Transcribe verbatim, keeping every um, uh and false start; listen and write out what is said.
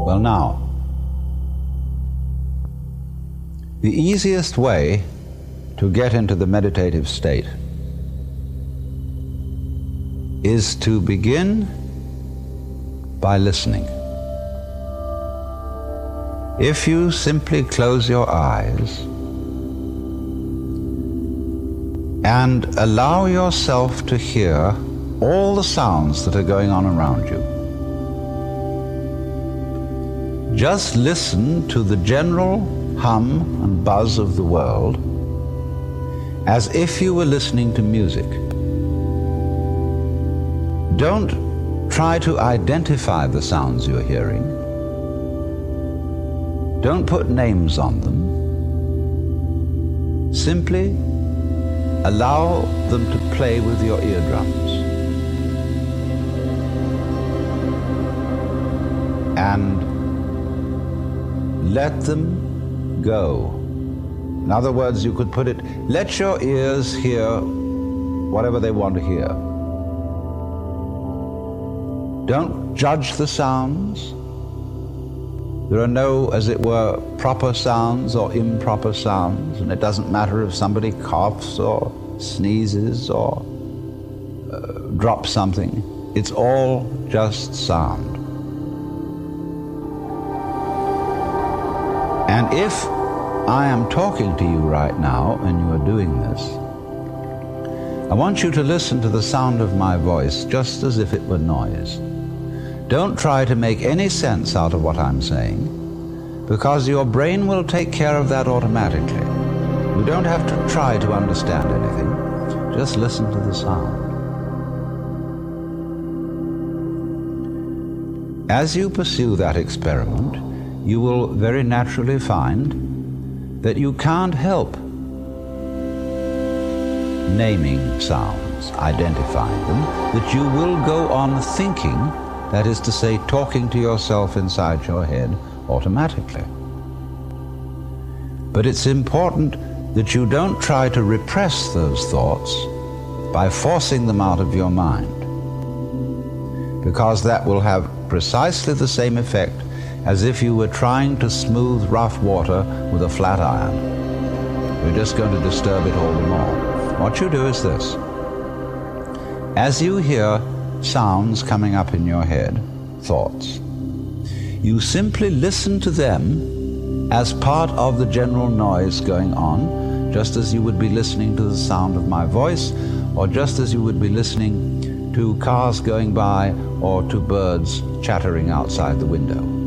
Well, now, the easiest way to get into the meditative state is to begin by listening. If you simply close your eyes and allow yourself to hear all the sounds that are going on around you, just listen to the general hum and buzz of the world as if you were listening to music. Don't try to identify the sounds you're hearing. Don't put names on them. Simply allow them to play with your eardrums. And let them go. In other words, you could put it, let your ears hear whatever they want to hear. Don't judge the sounds. There are no, as it were, proper sounds or improper sounds, and it doesn't matter if somebody coughs or sneezes or uh, drops something. It's all just sound. And if I am talking to you right now and you are doing this, I want you to listen to the sound of my voice just as if it were noise. Don't try to make any sense out of what I'm saying, because your brain will take care of that automatically. You don't have to try to understand anything. Just listen to the sound. As you pursue that experiment, you will very naturally find that you can't help naming sounds, identifying them, that you will go on thinking, that is to say, talking to yourself inside your head automatically. But it's important that you don't try to repress those thoughts by forcing them out of your mind, because that will have precisely the same effect as if you were trying to smooth rough water with a flat iron. You're just going to disturb it all the more. What you do is this. As you hear sounds coming up in your head, thoughts, you simply listen to them as part of the general noise going on, just as you would be listening to the sound of my voice, or just as you would be listening to cars going by or to birds chattering outside the window.